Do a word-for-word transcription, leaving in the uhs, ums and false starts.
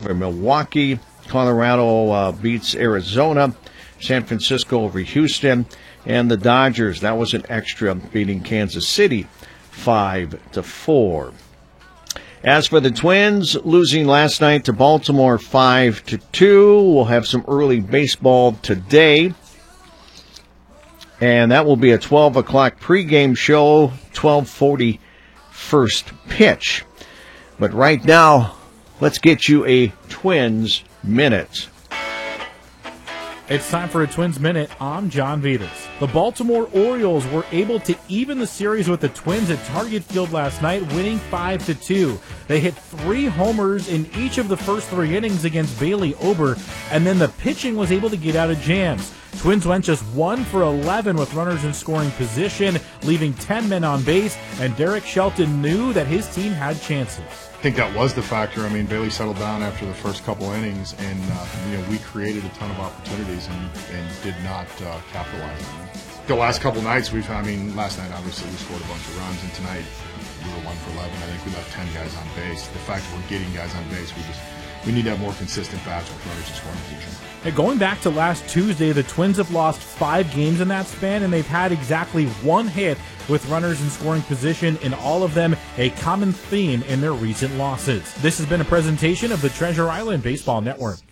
over Milwaukee. Colorado uh, beats Arizona. San Francisco over Houston. And the Dodgers, that was an extra, beating Kansas City five to four. As for the Twins, losing last night to Baltimore five to two. We'll have some early baseball today. And that will be a twelve o'clock pregame show, twelve forty first pitch. But right now, let's get you a Twins Minute. It's time for a Twins Minute. I'm John Vitas. The Baltimore Orioles were able to even the series with the Twins at Target Field last night, winning five to two. They hit three homers in each of the first three innings against Bailey Ober, and then the pitching was able to get out of jams. Twins went just one for eleven with runners in scoring position, leaving ten men on base, and Derek Shelton knew that his team had chances. I think that was the factor. I mean, Bailey settled down after the first couple innings, and uh, you know we created a ton of opportunities and, and did not uh, capitalize on them. The last couple nights, we've. I mean, last night obviously we scored a bunch of runs, and tonight we were one for eleven. I think we left ten guys on base. The fact that we're getting guys on base, we just we need to have more consistent bats with runners in scoring position. Hey, going back to last Tuesday, the Twins have lost five games in that span, and they've had exactly one hit with runners in scoring position in all of them, a common theme in their recent losses. This has been a presentation of the Treasure Island Baseball Network.